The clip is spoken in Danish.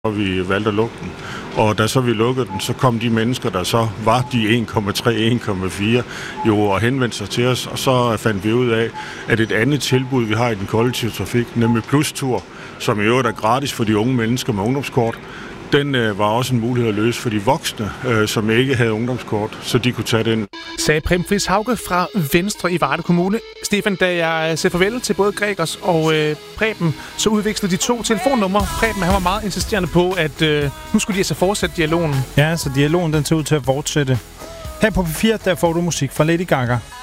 og vi valgte at lukke den. Og da så vi lukkede den, så kom de mennesker, der så var de 1,3-1,4, jo og henvendte sig til os, og så fandt vi ud af, at et andet tilbud, vi har i den kollektive trafik, nemlig Plus-tur, som i øvrigt er gratis for de unge mennesker med ungdomskort, den var også en mulighed at løse for de voksne, som ikke havde ungdomskort, så de kunne tage den. Sagde Preben Friis Hauge fra Venstre i Varde Kommune. Stefan, da jeg sagde farvel til både Gregers og Preben, så udvekslede de 2 telefonnumre. Preben, han var meget insisterende på, at nu skulle de altså fortsætte dialogen. Ja, så dialogen den ser ud til at fortsætte. Her på P4, der får du musik fra Lady Gaga.